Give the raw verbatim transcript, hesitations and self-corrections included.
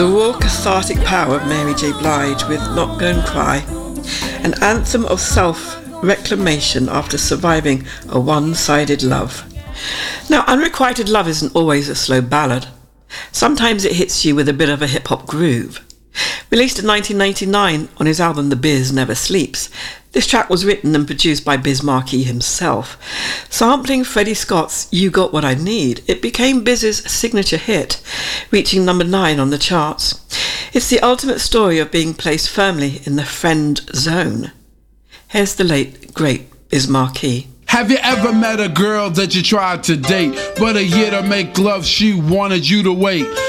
The raw cathartic power of Mary J. Blige with Not Go and Cry, an anthem of self-reclamation after surviving a one-sided love. Now, unrequited love isn't always a slow ballad. Sometimes it hits you with a bit of a hip-hop groove. Released in nineteen ninety-nine on his album The Biz Never Sleeps, this track was written and produced by Biz Markie himself. Sampling Freddie Scott's You Got What I Need, it became Biz's signature hit, reaching number nine on the charts. It's the ultimate story of being placed firmly in the friend zone. Here's the late, great Biz Markie. Have you ever met a girl that you tried to date, but a year to make love she wanted you to wait?